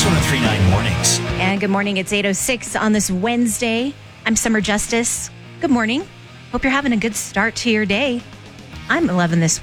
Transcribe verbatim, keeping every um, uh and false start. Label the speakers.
Speaker 1: Mix one oh three point nine mornings.
Speaker 2: And good morning. It's eight oh six on this Wednesday. I'm Summer Justice. Good morning. Hope you're having a good start to your day. I'm loving this